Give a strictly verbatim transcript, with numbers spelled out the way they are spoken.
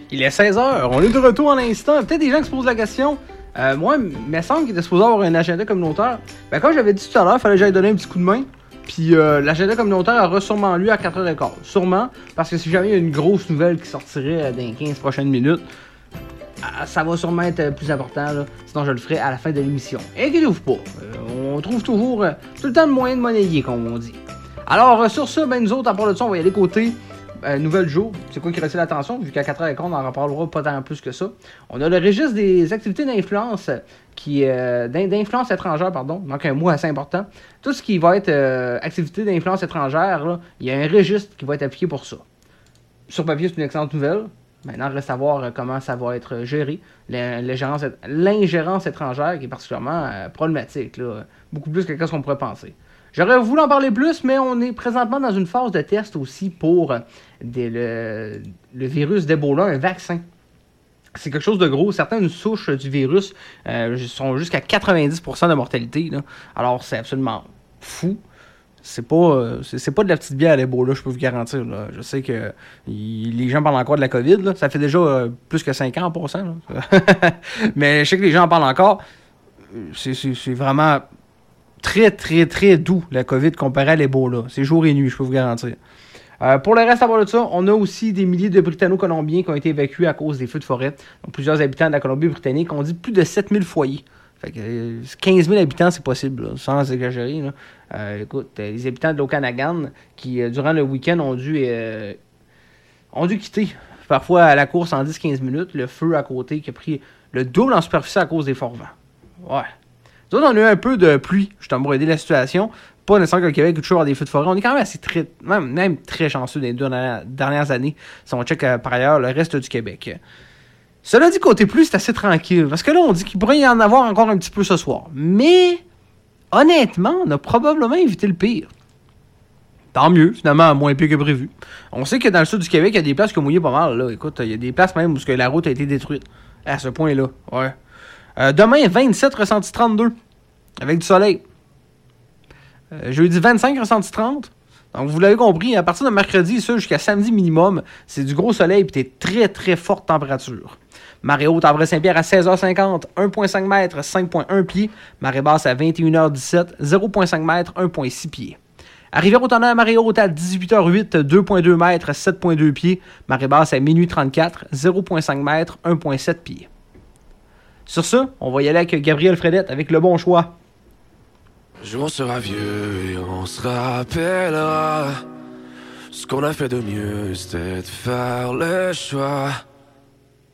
Il est seize heures, on est de retour en instant. Peut-être des gens qui se posent la question. Euh, moi, il me semble qu'il était supposé avoir un agenda communautaire. Ben, comme j'avais dit tout à l'heure, il fallait que j'aille donner un petit coup de main. Puis euh, l'agenda communautaire aura sûrement lieu à quatre heures quinze. Sûrement, parce que si jamais il y a une grosse nouvelle qui sortirait dans les quinze prochaines minutes, ça va sûrement être plus important, là. Sinon je le ferai à la fin de l'émission. Inquiétez-vous pas, euh, on trouve toujours euh, tout le temps le moyen de monnayer, comme on dit. Alors, euh, sur ça, ben nous autres, à part de ça, on va y aller côté euh, nouvelle jour. C'est quoi qui retient l'attention, vu qu'à quatre heures quinze, on en reparlera pas tant plus que ça. On a le registre des activités d'influence, qui euh, d'influence étrangère, pardon, donc un mot assez important. Tout ce qui va être euh, activité d'influence étrangère, là, il y a un registre qui va être appliqué pour ça. Sur papier, c'est une excellente nouvelle. Maintenant, il reste à voir comment ça va être géré. L'ingérence, l'ingérence étrangère qui est particulièrement euh, problématique, là, beaucoup plus que ce qu'on pourrait penser. J'aurais voulu en parler plus, mais on est présentement dans une phase de test aussi pour des, le, le virus d'Ebola, un vaccin. C'est quelque chose de gros. Certaines souches du virus euh, sont jusqu'à quatre-vingt-dix pour cent de mortalité, là. Alors, c'est absolument fou. C'est pas, euh, c'est, c'est pas de la petite bière à l'Ebola, je peux vous garantir. Là. Je sais que y, les gens parlent encore de la COVID. Là. Ça fait déjà euh, plus que cinq ans en passant. Mais je sais que les gens en parlent encore. C'est, c'est, c'est vraiment très, très, très doux, la COVID, comparé à l'Ebola. C'est jour et nuit, je peux vous garantir. Euh, pour le reste, à part de ça, on a aussi des milliers de Britanno-Colombiens qui ont été évacués à cause des feux de forêt. Donc, plusieurs habitants de la Colombie-Britannique ont dit plus de sept mille foyers. Fait que euh, quinze mille habitants, c'est possible, là, sans exagérer. Là. Euh, écoute, euh, les habitants de l'Okanagan qui, euh, durant le week-end, ont dû euh, ont dû quitter, parfois à la course en dix à quinze minutes, le feu à côté qui a pris le double en superficie à cause des forts vents. Ouais. Nous autres, on a eu un peu de pluie, justement, pour aider la situation. Pas nécessairement que le Québec est toujours avoir des feux de forêt. On est quand même assez très, même, même très chanceux dans les deux dernières années, si on check euh, par ailleurs le reste du Québec. Cela dit, côté pluie, c'est assez tranquille. Parce que là, on dit qu'il pourrait y en avoir encore un petit peu ce soir. Mais, honnêtement, on a probablement évité le pire. Tant mieux, finalement, moins pire que prévu. On sait que dans le sud du Québec, il y a des places qui ont mouillé pas mal. Là. Écoute, il y a des places même où la route a été détruite. À ce point-là, ouais. Euh, demain, vingt-sept, ressenti trente-deux. Avec du soleil. Euh, jeudi, vingt-cinq, ressenti trente. Donc, vous l'avez compris, à partir de mercredi, ça, jusqu'à samedi minimum, c'est du gros soleil et des très, très fortes températures. Marée haute à Vrai-Saint-Pierre à seize heures cinquante, un virgule cinq mètres, cinq virgule un pieds. Marée basse à vingt et une heures dix-sept, zéro virgule cinq mètres, un virgule six pieds. À Rivière-au-Tonnerre, marée haute à dix-huit heures huit, deux virgule deux mètres, sept virgule deux pieds. Marée basse à minuit trente-quatre, zéro virgule cinq mètres, un virgule sept pieds. Sur ce, on va y aller avec Gabriel Fredette avec le bon choix. Un jour on sera vieux et on se rappellera. Ce qu'on a fait de mieux, c'était de faire le choix